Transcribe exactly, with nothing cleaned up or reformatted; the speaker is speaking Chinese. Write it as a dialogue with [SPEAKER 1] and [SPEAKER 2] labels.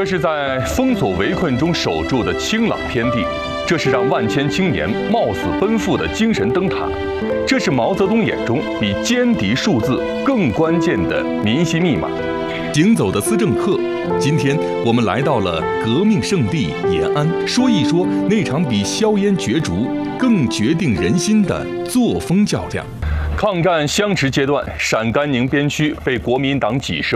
[SPEAKER 1] 这是在封锁围困中守住的清朗天地，这是让万千青年冒死奔赴的精神灯塔，这是毛泽东眼中比歼敌数字更关键的民心密码。
[SPEAKER 2] 行走的思政课，今天我们来到了革命圣地延安，说一说那场比硝烟角逐更决定人心的作风较量。
[SPEAKER 1] 抗战相持阶段，陕甘宁边区被国民党几十